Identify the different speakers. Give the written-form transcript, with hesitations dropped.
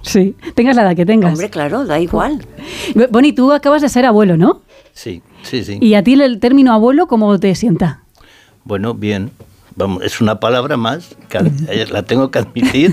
Speaker 1: Sí, tengas la edad que tengas.
Speaker 2: Hombre, claro, da igual.
Speaker 1: Boni, tú acabas de ser abuelo, ¿no?
Speaker 3: Sí.
Speaker 1: ¿Y a ti el término abuelo cómo te sienta?
Speaker 3: Bueno, bien. Vamos, es una palabra más, que la tengo que admitir,